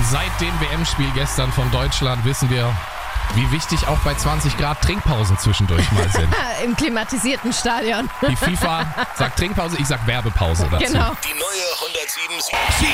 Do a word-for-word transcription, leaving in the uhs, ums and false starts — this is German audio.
Seit dem W M-Spiel gestern von Deutschland wissen wir, wie wichtig auch bei zwanzig Grad Trinkpausen zwischendurch mal sind. Im klimatisierten Stadion. Die FIFA sagt Trinkpause, ich sag Werbepause dazu. Genau. Die neue hundertsieben Komma sieben